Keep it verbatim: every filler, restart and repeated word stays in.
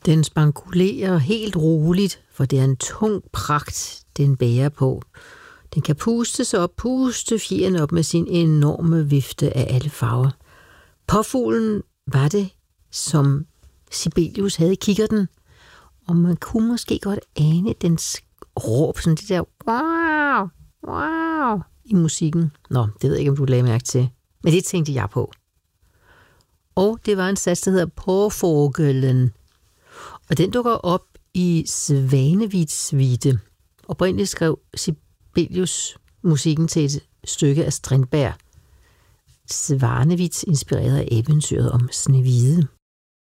Den spankulerer helt roligt, for det er en tung pragt, den bærer på. Den kan puste sig op, puste fjeren op med sin enorme vifte af alle farver. Påfuglen var det, som Sibelius havde i kikkerten, og man kunne måske godt ane dens råb, sådan det der wow, wow i musikken. Nå, det ved jeg ikke, om du lagde mærke til, men det tænkte jeg på. Og det var en sats, der hedder Påfuglen, og den dukker op i Svanevits suite. Oprindeligt skrev Sibelius musikken til et stykke af Strindberg. Svanevits inspireret af eventyret om Snehvide.